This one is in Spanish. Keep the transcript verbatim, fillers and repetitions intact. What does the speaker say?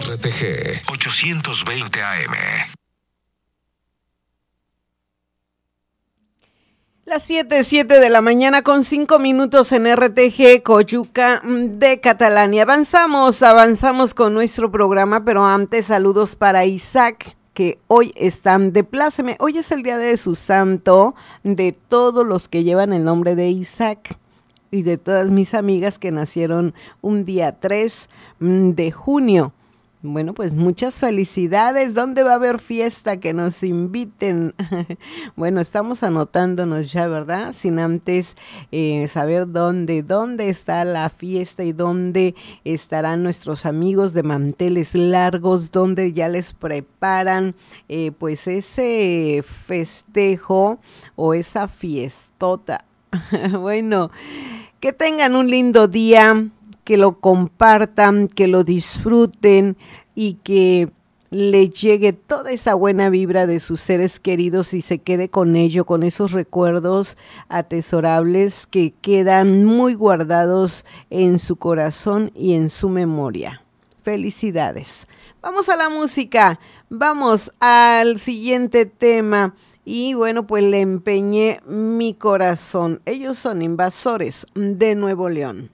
R T G ochocientos veinte A M. Las siete, siete de la mañana con cinco minutos en R T G Coyuca de Catalania. Avanzamos, avanzamos con nuestro programa, pero antes saludos para Isaac, que hoy están de pláceme. Hoy es el día de su santo, de todos los que llevan el nombre de Isaac y de todas mis amigas que nacieron un día tres de junio. Bueno, pues muchas felicidades. ¿Dónde va a haber fiesta? Que nos inviten. Bueno, estamos anotándonos ya, ¿verdad? Sin antes eh, saber dónde, dónde está la fiesta y dónde estarán nuestros amigos de manteles largos, donde ya les preparan eh, pues ese festejo o esa fiestota. Bueno, que tengan un lindo día, que lo compartan, que lo disfruten y que le llegue toda esa buena vibra de sus seres queridos y se quede con ello, con esos recuerdos atesorables que quedan muy guardados en su corazón y en su memoria. Felicidades. Vamos a la música, vamos al siguiente tema. Y bueno, pues le empeñé mi corazón. Ellos son Invasores de Nuevo León.